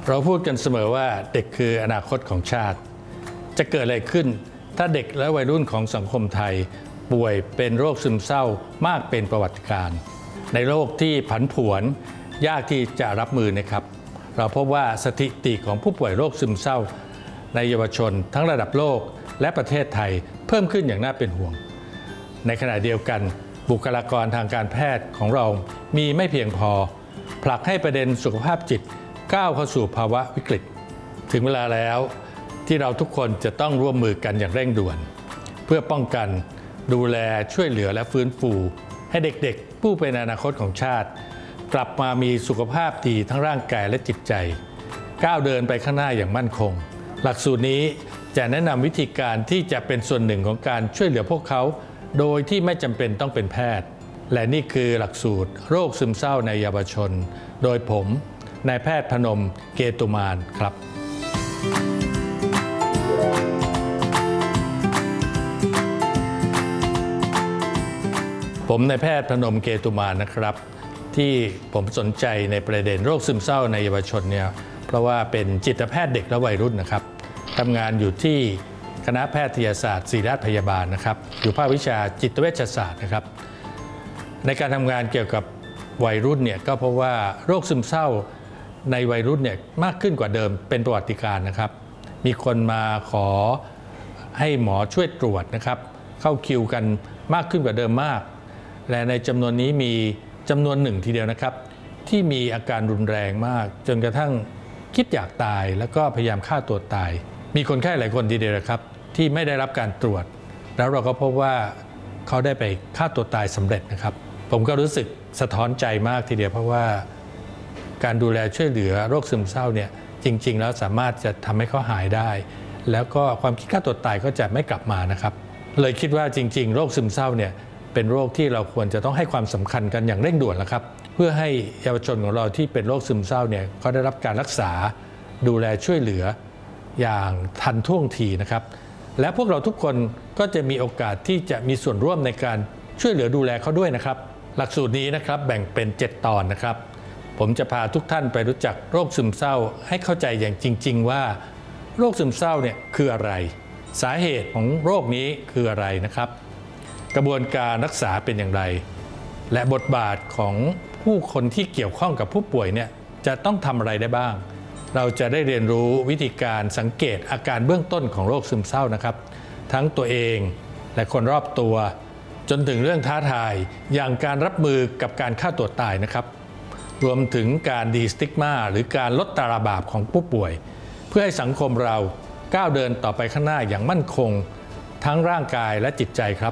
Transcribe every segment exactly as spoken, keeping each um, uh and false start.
เราพูดกันเสมอว่าเด็กคืออนาคตของชาติจะเกิดอะไรขึ้นถ้าเด็กและวัยรุ่นของสังคมไทยป่วยเป็นโรคซึมเศร้ามากเป็นประวัติการณ์ในโลกที่ผันผวนยากที่จะรับมือนะครับเราพบว่าสถิติของผู้ป่วยโรคซึมเศร้าในเยาวชนทั้งระดับโลกและประเทศไทยเพิ่มขึ้นอย่างน่าเป็นห่วงในขณะเดียวกันบุคลากรทางการแพทย์ของเรามีไม่เพียงพอผลักให้ประเด็นสุขภาพจิตก้าวเข้าสู่ภาวะวิกฤตถึงเวลาแล้วที่เราทุกคนจะต้องร่วมมือกันอย่างเร่งด่วนเพื่อป้องกันดูแลช่วยเหลือและฟื้นฟูให้เด็กๆผู้เป็นอนาคตของชาติกลับมามีสุขภาพดีทั้งร่างกายและจิตใจก้าวเดินไปข้างหน้าอย่างมั่นคงหลักสูตรนี้จะแนะนำวิธีการที่จะเป็นส่วนหนึ่งของการช่วยเหลือพวกเขาโดยที่ไม่จำเป็นต้องเป็นแพทย์และนี่คือหลักสูตรโรคซึมเศร้าในเยาวชนโดยผมนายแพทย์พนมเกตุมานครับผมนายแพทย์พนมเกตุมานนะครับที่ผมสนใจในประเด็นโรคซึมเศร้าในเยาวชนเนี่ยเพราะว่าเป็นจิตแพทย์เด็กและวัยรุ่นนะครับทำงานอยู่ที่คณะแพทยศาสตร์ศิริราชพยาบาลนะครับอยู่ภาควิชาจิตเวชศาสตร์นะครับในการทำงานเกี่ยวกับวัยรุ่นเนี่ยก็เพราะว่าโรคซึมเศร้าในวัยรุ่นเนี่ยมากขึ้นกว่าเดิมเป็นประวัติการณ์นะครับมีคนมาขอให้หมอช่วยตรวจนะครับเข้าคิวกันมากขึ้นกว่าเดิมมากและในจำนวนนี้มีจำนวนหนึ่งทีเดียวนะครับที่มีอาการรุนแรงมากจนกระทั่งคิดอยากตายแล้วก็พยายามฆ่าตัวตายมีคนไข้หลายคนทีเดียวนะครับที่ไม่ได้รับการตรวจแล้วเราก็พบว่าเขาได้ไปฆ่าตัวตายสำเร็จนะครับผมก็รู้สึกสะท้อนใจมากทีเดียวเพราะว่าการดูแลช่วยเหลือโรคซึมเศร้าเนี่ยจริงๆแล้วสามารถจะทำให้เขาหายได้แล้วก็ความคิดฆ่าตัวตายก็จะไม่กลับมานะครับเลยคิดว่าจริงๆโรคซึมเศร้าเนี่ยเป็นโรคที่เราควรจะต้องให้ความสำคัญกันอย่างเร่งด่วนแล้วครับเพื่อให้เยาวชนของเราที่เป็นโรคซึมเศร้าเนี่ยเขาได้รับการรักษาดูแลช่วยเหลืออย่างทันท่วงทีนะครับและพวกเราทุกคนก็จะมีโอกาสที่จะมีส่วนร่วมในการช่วยเหลือดูแลเขาด้วยนะครับหลักสูตรนี้นะครับแบ่งเป็นเจ็ดตอนนะครับผมจะพาทุกท่านไปรู้จักโรคซึมเศร้าให้เข้าใจอย่างจริงๆว่าโรคซึมเศร้าเนี่ยคืออะไรสาเหตุของโรคนี้คืออะไรนะครับกระบวนการรักษาเป็นอย่างไรและบทบาทของผู้คนที่เกี่ยวข้องกับผู้ป่วยเนี่ยจะต้องทำอะไรได้บ้างเราจะได้เรียนรู้วิธีการสังเกตอาการเบื้องต้นของโรคซึมเศร้านะครับทั้งตัวเองและคนรอบตัวจนถึงเรื่องท้าทายอย่างการรับมือกับการฆ่าตัวตายนะครับรวมถึงการดีสติกมาหรือการลดตราบาปของผู้ป่วยเพื่อให้สังคมเราก้าวเดินต่อไปข้างหน้าอย่างมั่นคงทั้งร่างกายและจิตใจครับ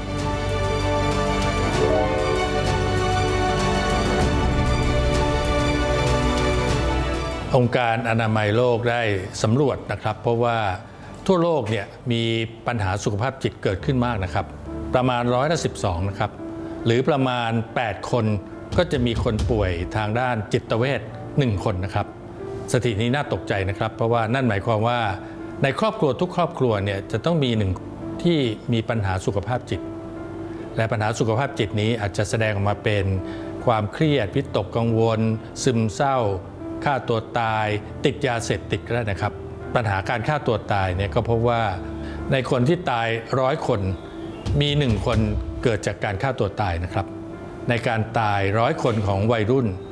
องค์การอนามัยโลกได้สำรวจนะครับเพราะว่าทั่วโลกเนี่ยมีปัญหาสุขภาพจิตเกิดขึ้นมากนะครับประมาณร้อยละสิบสองนะครับหรือประมาณแปดคนก็จะมีคนป่วยทางด้านจิตเวชหนึ่งคนนะครับสถิตินี้น่าตกใจนะครับเพราะว่านั่นหมายความว่าในครอบครัวทุกครอบครัวเนี่ยจะต้องมีหนึ่งที่มีปัญหาสุขภาพจิตและปัญหาสุขภาพจิตนี้อาจจะแสดงออกมาเป็นความเครียดวิตกกังวลซึมเศร้าฆ่าตัวตายติดยาเสพติดก็ได้นะครับปัญหาการฆ่าตัวตายเนี่ยก็พบว่าในคนที่ตายร้อยคนมีหนึ่งคนเกิดจากการฆ่าตัวตายนะครับในการตายร้อยคนของวัยรุ่น